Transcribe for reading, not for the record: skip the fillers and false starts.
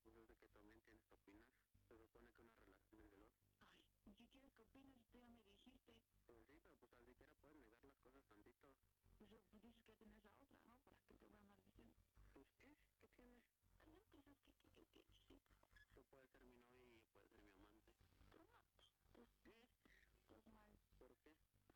pues es de que también tienes que opinar. Se supone que una relación es de dos. Ay, ¿qué quieres que opines? Tú ya me dijiste. Pues sí, pero pues al siquiera puedes negar las cosas tantito.